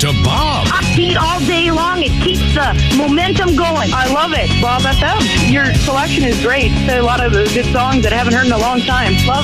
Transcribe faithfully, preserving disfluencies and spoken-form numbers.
to Bob. Upbeat all day long. It keeps the momentum going. I love it, Bob F M. Your selection is great. There's a lot of good songs that I haven't heard in a long time. Love